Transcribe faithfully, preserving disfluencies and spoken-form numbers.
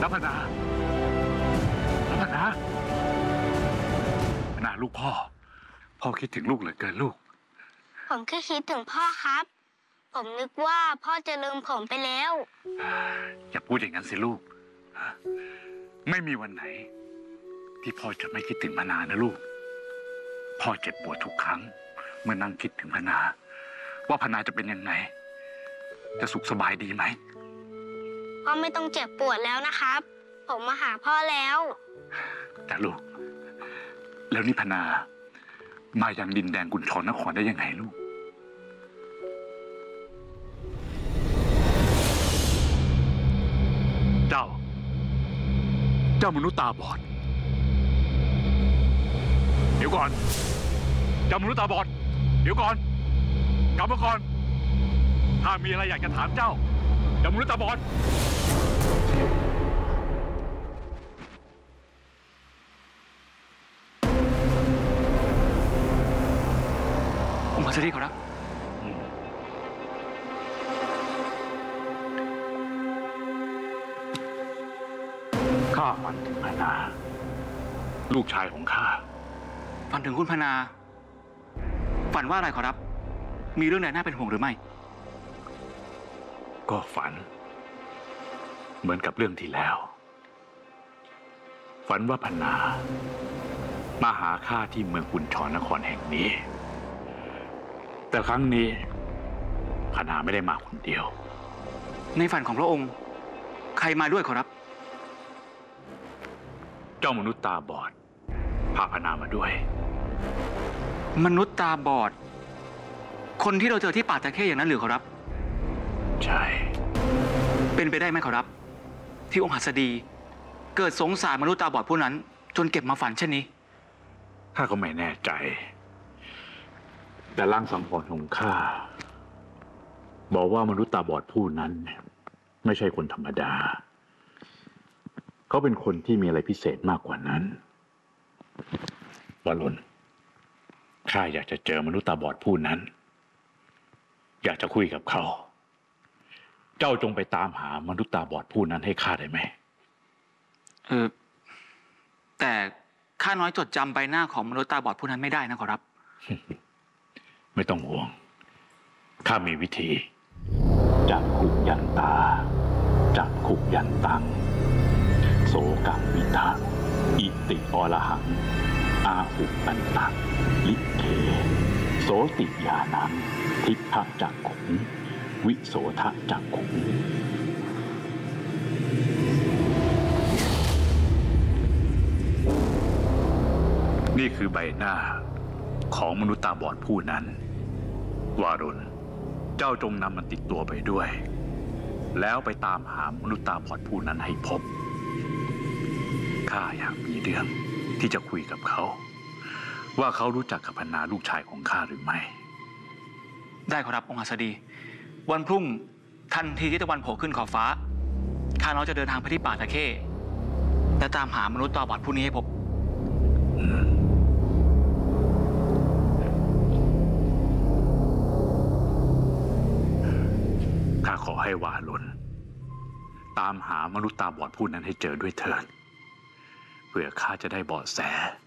รัพนารัพนานาลูกพ่อพ่อคิดถึงลูกเหลือเกินลูกผมแค่คิดถึงพ่อครับผมนึกว่าพ่อจะลืมผมไปแล้วอย่าพูดอย่างนั้นสิลูกไม่มีวันไหนที่พ่อจะไม่คิดถึงพนานะลูกพ่อเจ็บปวดทุกครั้งเมื่อนั่งคิดถึงพนาว่าพนาจะเป็นยังไงจะสุขสบายดีไหมพ่อไม่ต้องเจ็บปวดแล้วนะครับผมมาหาพ่อแล้วแต่ลูกแล้วนี่พนามายังดินแดนกุญชรนครได้ยังไงลูกเจ้าเจ้ามนุษย์ตาบอดเดี๋ยวก่อนเจ้ามนุษย์ตาบอดเดี๋ยวก่อนกลับมาก่อนถ้ามีอะไรอยากจะถามเจ้าเจ้ามนุษย์ตาบอดองค์พระสิริขอรับข้าฝันถึงพนาลูกชายของข้าฝันถึงคุณพนาฝันว่าอะไรขอรับมีเรื่องใดน่าเป็นห่วงหรือไม่ก็ฝันเหมือนกับเรื่องที่แล้วฝันว่าพนามาหาข้าที่เมืองกุญชรนครแห่งนี้แต่ครั้งนี้พนาไม่ได้มาคนเดียวในฝันของพระองค์ใครมาด้วยขอรับเจ้ามนุษย์ตาบอดพาพนามาด้วยมนุษย์ตาบอดคนที่เราเจอที่ป่าตะเข้อย่างนั้นหรือขอรับใช่เป็นไปได้ไหมขอรับที่องค์หัสดีเกิดสงสารมนุษย์ตาบอดผู้นั้นจนเก็บมาฝันเช่นนี้ข้าก็ไม่แน่ใจแต่ร่างสังหรณ์ของข้าบอกว่ามนุษย์ตาบอดผู้นั้นไม่ใช่คนธรรมดาเขาเป็นคนที่มีอะไรพิเศษมากกว่านั้นวรุณข้าอยากจะเจอมนุษย์ตาบอดผู้นั้นอยากจะคุยกับเขาเจ้าจงไปตามหามนุษย์ตาบอดผู้นั้นให้ข้าได้ไหมเออแต่ข้าน้อยจดจำใบหน้าของมนุษย์ตาบอดผู้นั้นไม่ได้นะขอรับไม่ต้องห่วงข้ามีวิธีจับขุกยันตาจับขุกยันตังโสกังวิทะอิติอรหังอาหุปันตังลิเทโสติยานังทิพะจักขุงวิโสทะจักขุงนี่คือใบหน้าของมนุษย์ตาบอดผู้นั้นวารุณเจ้าจงนำมันติดตัวไปด้วยแล้วไปตามหามนุษย์ตาบอดผู้นั้นให้พบข้าอยากมีเรื่องที่จะคุยกับเขาว่าเขารู้จักกับพนาลูกชายของข้าหรือไม่ได้ขอรับองค์หัสดีวันพรุ่งทันทีที่ตะวันโผล่ขึ้นขอบฟ้าข้าน้อยจะเดินทางไปที่ป่าตะเข้และตามหามนุษย์ตาบอดผู้นี้ให้พบข้าขอให้วารุณตามหามนุษย์ตาบอดผู้นั้นให้เจอด้วยเถิดเพื่อข้าจะได้เบาะแส